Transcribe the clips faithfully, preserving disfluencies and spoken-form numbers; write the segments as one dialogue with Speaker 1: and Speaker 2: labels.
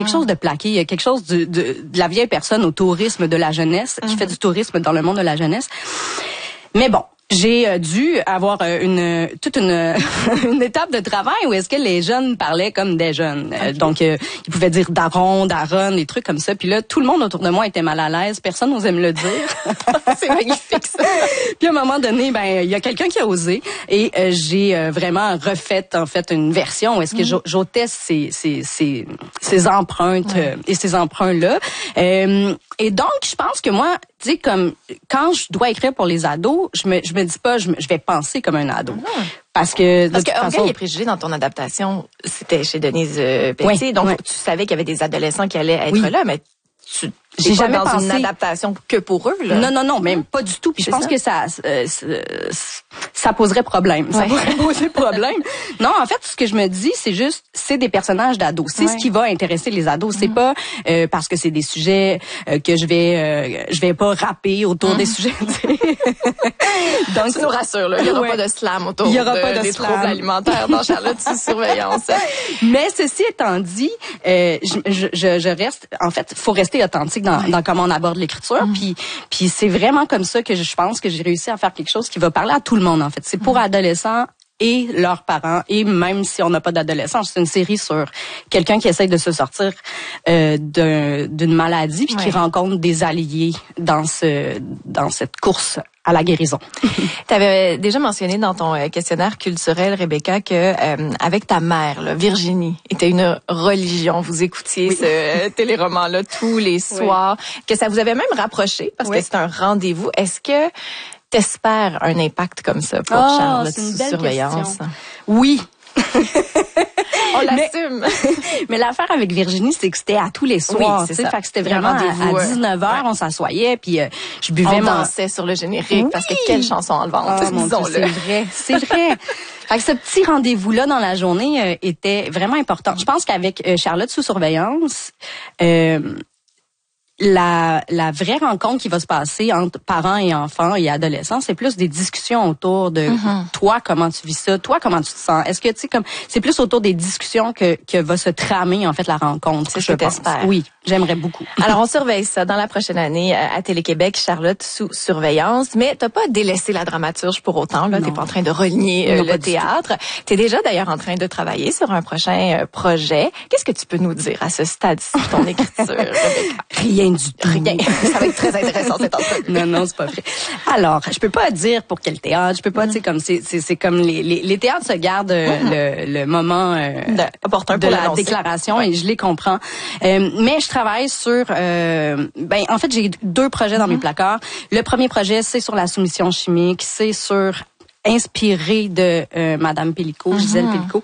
Speaker 1: quelque chose de plaqué, il y a quelque chose de, de, de la vieille personne au tourisme de la jeunesse, qui mm-hmm. fait du tourisme dans le monde de la jeunesse. Mais bon, j'ai dû avoir une toute une une étape de travail où est-ce que les jeunes parlaient comme des jeunes. Okay. Donc euh, ils pouvaient dire daron, daronne, des trucs comme ça. Puis là, tout le monde autour de moi était mal à l'aise. Personne n'osait me le dire.
Speaker 2: C'est magnifique ça.
Speaker 1: Puis à un moment donné, ben il y a quelqu'un qui a osé et euh, j'ai euh, vraiment refait en fait une version où est-ce que mm-hmm. j'ôtais ces ces ces ces empreintes ouais. euh, et ces emprunts là. Euh, et donc je pense que moi, tu sais, comme quand je dois écrire pour les ados, je me je me dis pas je, me, je vais penser comme un ado. Mm-hmm. Parce que de
Speaker 2: Parce que
Speaker 1: façon...
Speaker 2: Orgueil et préjugés dans ton adaptation, c'était chez Denise euh, Pelletier, oui, donc oui. tu savais qu'il y avait des adolescents qui allaient être oui. là, mais tu
Speaker 1: j'ai jamais
Speaker 2: dans
Speaker 1: pensé
Speaker 2: une adaptation que pour eux là.
Speaker 1: Non non non, même pas du tout. Puis je pense ça? que ça euh, ça poserait problème. Ouais. Ça pourrait poser problème. Non, en fait, ce que je me dis, c'est juste c'est des personnages d'ados. C'est ouais. ce qui va intéresser les ados. C'est mm. pas euh, parce que c'est des sujets euh, que je vais euh, je vais pas rapper autour mm. des sujets.
Speaker 2: Donc tu nous rassures là, il y aura ouais. pas de slam autour Il y aura de, pas de des slam. troubles alimentaires dans Charlotte sous surveillance.
Speaker 1: Mais ceci étant dit, euh, je, je je reste en fait, faut rester authentique dans, ouais. dans comment on aborde l'écriture. Mm. Puis, puis c'est vraiment comme ça que je pense que j'ai réussi à faire quelque chose qui va parler à tout le monde, en fait. C'est pour mm. adolescents et leurs parents, et même si on n'a pas d'adolescents. C'est une série sur quelqu'un qui essaie de se sortir euh, d'un, d'une maladie puis ouais. qui rencontre des alliés dans ce dans cette course à la guérison.
Speaker 2: Tu avais déjà mentionné dans ton questionnaire culturel, Rebecca, que euh, avec ta mère, là, Virginie, était une religion. Vous écoutiez oui. ce téléroman-là tous les soirs, oui. que ça vous avait même rapproché parce oui. que c'est un rendez-vous. Est-ce que t'espères un impact comme ça pour
Speaker 1: oh,
Speaker 2: Charlotte
Speaker 1: c'est une
Speaker 2: sous
Speaker 1: belle
Speaker 2: surveillance?
Speaker 1: Question. Oui.
Speaker 2: On l'assume.
Speaker 1: Mais, mais l'affaire avec Virginie, c'est que c'était à tous les soirs. Oui, c'est ça. Fait que c'était vraiment à, à dix-neuf heures, ouais. on s'assoyait, puis euh, je buvais
Speaker 2: on
Speaker 1: mon...
Speaker 2: dansait sur le générique, oui. parce que quelle chanson enlevante,
Speaker 1: oh, disons-le. C'est vrai, c'est vrai. Fait que ce petit rendez-vous-là dans la journée euh, était vraiment important. Je pense qu'avec euh, Charlotte sous surveillance, euh, La, la vraie rencontre qui va se passer entre parents et enfants et adolescents, c'est plus des discussions autour de mm-hmm. toi, comment tu vis ça, toi, comment tu te sens. Est-ce que, tu sais, comme, c'est plus autour des discussions que, que va se tramer, en fait, la rencontre.
Speaker 2: C'est ce que t'espères.
Speaker 1: Oui, j'aimerais beaucoup.
Speaker 2: Alors, on surveille ça dans la prochaine année à Télé-Québec, Charlotte sous surveillance. Mais t'as pas délaissé la dramaturge pour autant, là. Non. T'es pas en train de renier euh, le théâtre. T'es déjà, d'ailleurs, en train de travailler sur un prochain euh, projet. Qu'est-ce que tu peux nous dire à ce stade-ci de ton écriture, Rebecca?
Speaker 1: Rien du tout.
Speaker 2: Rien. Ça va être très intéressant cette entrevue.
Speaker 1: Non, non, c'est pas vrai. Alors, je peux pas dire pour quel théâtre. Je peux pas, mm. tu sais, comme c'est, c'est, c'est comme les, les, les théâtres se gardent euh, mm. le, le moment euh,
Speaker 2: de, opportun
Speaker 1: de
Speaker 2: pour
Speaker 1: la déclaration ouais. et je les comprends. Euh, mais je travaille sur, euh, ben, en fait, j'ai deux projets dans mm. mes placards. Le premier projet, c'est sur la soumission chimique, c'est sur inspiré de euh, Madame Pélicaud, mm-hmm. Gisèle Pélicaud.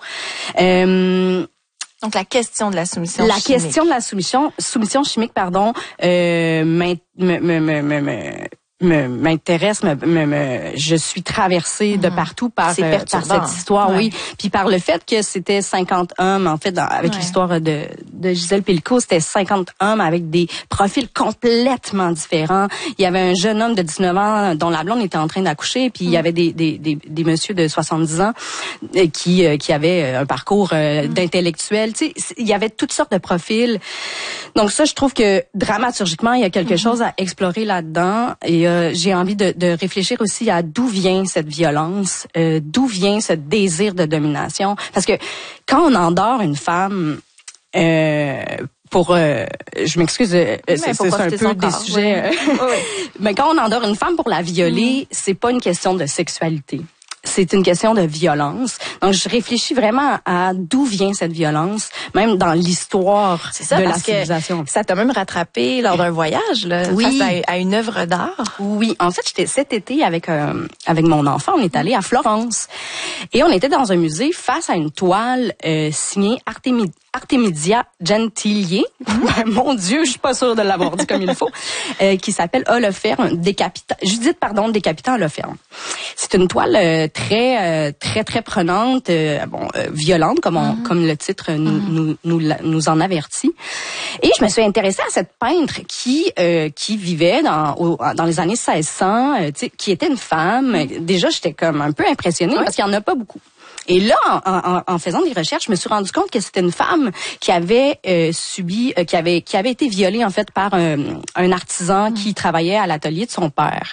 Speaker 1: Euh,
Speaker 2: Donc, la question de la soumission
Speaker 1: la
Speaker 2: chimique.
Speaker 1: La question de la soumission, soumission chimique, pardon, euh, me, me, me, me, me, me, m'intéresse, me, me, me, je suis traversée mmh. de partout par, euh, par cette histoire, ouais. oui. Puis par le fait que c'était cinquante hommes, en fait, dans, avec ouais. l'histoire de, de Gisèle Pélicaud, c'était cinquante hommes avec des profils complètement différents. Il y avait un jeune homme de dix-neuf ans dont la blonde était en train d'accoucher, puis mmh. il y avait des, des, des, des messieurs de soixante-dix ans qui, qui avaient un parcours mmh. d'intellectuels. Tu sais, il y avait toutes sortes de profils. Donc ça, je trouve que dramaturgiquement, il y a quelque mmh. chose à explorer là-dedans. Et euh, j'ai envie de, de réfléchir aussi à d'où vient cette violence, euh, d'où vient ce désir de domination. Parce que quand on endort une femme, euh, pour, euh, je m'excuse, euh, c'est, c'est un peu des corps, sujets. Oui. Euh, oui. Mais quand on endort une femme pour la violer, mmh. c'est pas une question de sexualité. C'est une question de violence. Donc, je réfléchis vraiment à d'où vient cette violence, même dans l'histoire
Speaker 2: c'est ça,
Speaker 1: de
Speaker 2: parce
Speaker 1: la civilisation.
Speaker 2: Que ça t'a même rattrapé lors d'un voyage, là,
Speaker 1: oui.
Speaker 2: face à, à une œuvre d'art.
Speaker 1: Oui, en fait, j'étais cet été avec euh, avec mon enfant, on est allé à Florence et on était dans un musée face à une toile euh, signée Artemisia. Artemisia Gentili, mmh. mon Dieu, je suis pas sûre de l'avoir dit comme il faut, euh, qui s'appelle Holoferne, décapita, Judith, pardon, décapitant Holoferne. C'est une toile euh, très, euh, très, très prenante, euh, bon, euh, violente, comme, on, mmh. comme le titre nous, mmh. nous, nous, nous en avertit. Et je me suis intéressée à cette peintre qui, euh, qui vivait dans, au, dans les années seize cents, euh, qui était une femme. Déjà, j'étais comme un peu impressionnée oui. parce qu'il y en a pas beaucoup. Et là, en, en, en faisant des recherches, je me suis rendu compte que c'était une femme qui avait euh, subi, euh, qui avait qui avait été violée en fait par un, un artisan mmh. qui travaillait à l'atelier de son père.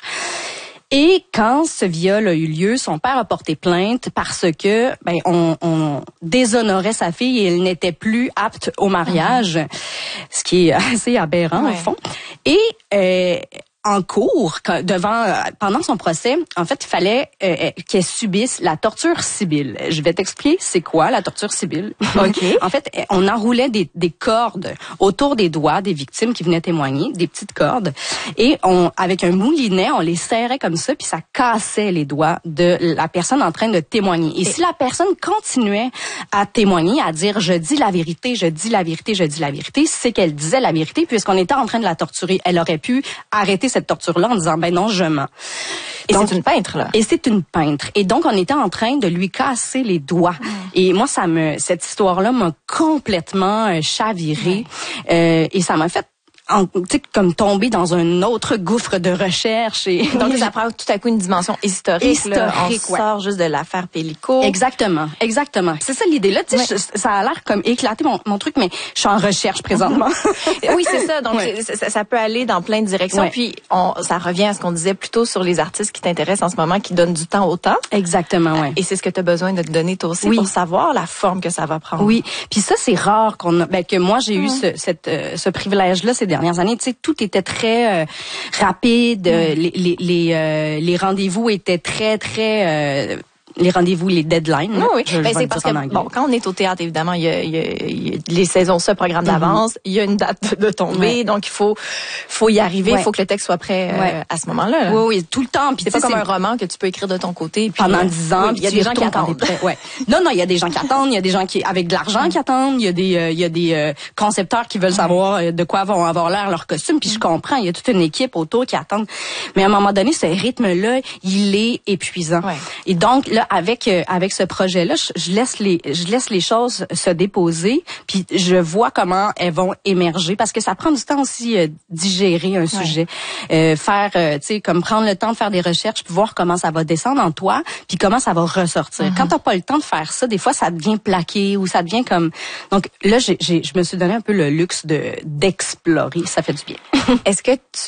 Speaker 1: Et quand ce viol a eu lieu, son père a porté plainte parce que ben on, on déshonorait sa fille et elle n'était plus apte au mariage, mmh. ce qui est assez aberrant ouais. au fond. Et euh, en cours, devant, pendant son procès, en fait, il fallait euh, qu'elle subisse la torture sibylle. Je vais t'expliquer c'est quoi la torture sibylle.
Speaker 2: Ok.
Speaker 1: En fait, on enroulait des, des cordes autour des doigts des victimes qui venaient témoigner, des petites cordes, et on, avec un moulinet, on les serrait comme ça, puis ça cassait les doigts de la personne en train de témoigner. Et, et si la personne continuait à témoigner, à dire je dis la vérité, je dis la vérité, je dis la vérité, c'est qu'elle disait la vérité puisqu'on était en train de la torturer. Elle aurait pu arrêter cette torture-là en disant ben non, je mens.
Speaker 2: Et donc, c'est une peintre là.
Speaker 1: Et c'est une peintre. Et donc on était en train de lui casser les doigts. Mmh. Et moi ça me cette histoire-là m'a complètement euh, chavirée mmh. euh, et ça m'a fait en, tu sais, comme tomber dans un autre gouffre de recherche. Et
Speaker 2: donc, ça prend tout à coup une dimension historique. historique là. On ouais. sort juste de l'affaire Pellicot.
Speaker 1: Exactement, exactement. C'est ça l'idée. Là, tu sais, ouais. ça a l'air comme éclater mon, mon truc, mais je suis en recherche présentement.
Speaker 2: Oui, c'est ça. Donc, ouais. ça, ça peut aller dans plein de directions. Ouais. Puis, on, ça revient à ce qu'on disait plutôt sur les artistes qui t'intéressent en ce moment, qui donnent du temps au temps.
Speaker 1: Exactement, oui.
Speaker 2: Et c'est ce que tu as besoin de te donner toi aussi oui. pour savoir la forme que ça va prendre.
Speaker 1: Oui. Puis ça, c'est rare qu'on a, ben, que moi, j'ai mmh. eu ce, cette, euh, ce privilège-là, c'est dernières années, tu sais, tout était très euh, rapide, mm. les les les, euh, les rendez-vous étaient très très euh, les rendez-vous, les deadlines.
Speaker 2: Oui, oui. Je, ben, je c'est parce que, bon, quand on est au théâtre, évidemment, il y a, il y a, il y a les saisons se programment d'avance, mm-hmm. il y a une date de tombée, ouais. donc il faut, faut y arriver, il ouais. faut que le texte soit prêt euh, ouais. à ce moment-là. Là.
Speaker 1: Oui, oui, tout le temps. Puis
Speaker 2: c'est pas comme un roman que tu peux écrire de ton côté. Puis,
Speaker 1: pendant dix ans,
Speaker 2: il oui, y a des gens qui attendent.
Speaker 1: Ouais. Non, non, il y a des gens qui attendent, il y a des gens qui, avec de l'argent, qui attendent, il y a des, euh, il y a des euh, concepteurs qui veulent savoir euh, de quoi vont avoir l'air leurs costumes, puis je comprends, il y a toute une équipe autour qui attend. Mais à un moment donné, ce rythme-là, il est épuisant. Ouais. Et donc, là, avec, euh, avec Avec ce projet-là, je, je laisse les je laisse les choses se déposer, puis je vois comment elles vont émerger parce que ça prend du temps aussi euh, digérer un ouais. sujet, euh, faire euh, tu sais comme prendre le temps de faire des recherches, puis voir comment ça va descendre en toi, puis comment ça va ressortir. Mm-hmm. Quand t'as pas le temps de faire ça, des fois ça devient plaqué ou ça devient comme donc là j'ai, j'ai je me suis donné un peu le luxe de d'explorer, ça fait du bien.
Speaker 2: Est-ce que tu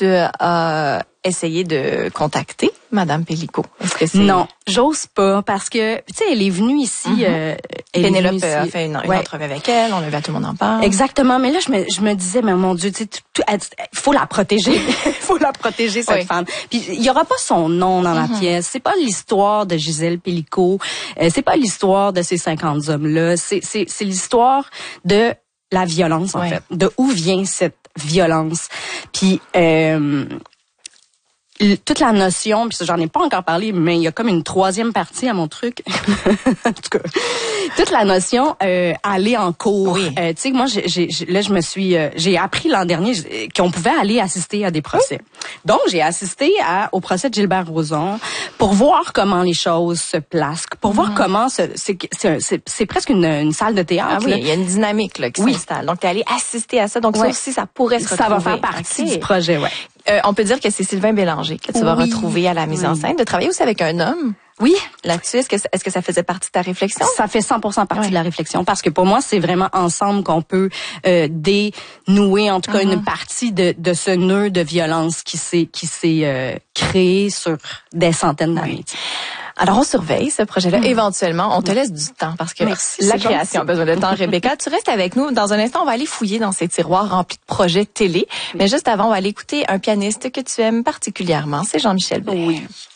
Speaker 2: as essayer de contacter Madame Pellicot? Est-ce que c'est...
Speaker 1: Non, j'ose pas parce que, tu sais, elle est venue ici.
Speaker 2: Mm-hmm.
Speaker 1: euh,
Speaker 2: Pénélope a fait une, une ouais. entrevue avec elle, on l'a vu, à tout le monde en parle.
Speaker 1: Exactement, mais là, je me, je me disais, mais mon Dieu, tu sais, il faut la protéger. Il faut la protéger, cette oui. femme. Puis, il y aura pas son nom dans la mm-hmm. pièce. C'est pas l'histoire de Gisèle Pellicot. Euh, c'est pas l'histoire de ces cinquante hommes-là. C'est, c'est, c'est l'histoire de la violence, en oui. fait. De où vient cette violence. Puis, euh, toute la notion, puis j'en ai pas encore parlé, mais il y a comme une troisième partie à mon truc. En tout cas, toute la notion euh, aller en cours. Oui. Euh, tu sais, moi, j'ai, j'ai, là, je me suis, euh, j'ai appris l'an dernier qu'on pouvait aller assister à des procès. Oui. Donc, j'ai assisté à, au procès de Gilbert Rozon pour voir comment les choses se placent, pour mm-hmm. voir comment ce, c'est, c'est, c'est, c'est presque une, une salle de théâtre.
Speaker 2: Ah oui, il y a une dynamique là qui oui. s'installe. Donc, t'es allé assister à ça. Donc, ouais. ça aussi, ça pourrait se retrouver.
Speaker 1: Ça va faire partie okay. du projet, ouais.
Speaker 2: Euh, on peut dire que c'est Sylvain Bélanger que tu oui. vas retrouver à la mise oui. en scène, de travailler aussi avec un homme.
Speaker 1: Oui.
Speaker 2: Là-dessus, est-ce que, est-ce que ça faisait partie de ta réflexion?
Speaker 1: Ça fait cent pour cent partie ouais. de la réflexion parce que pour moi, c'est vraiment ensemble qu'on peut euh, dénouer, en tout cas, mm-hmm. une partie de, de ce nœud de violence qui s'est, qui s'est euh, créé sur des centaines d'années. Oui.
Speaker 2: Alors, on surveille ce projet-là. Mmh. Éventuellement, on te laisse du temps parce que Merci, la création a besoin de temps. Rebecca, tu restes avec nous. Dans un instant, on va aller fouiller dans ces tiroirs remplis de projets télé. Mais juste avant, on va aller écouter un pianiste que tu aimes particulièrement. C'est Jean-Michel Blais.
Speaker 1: Oui.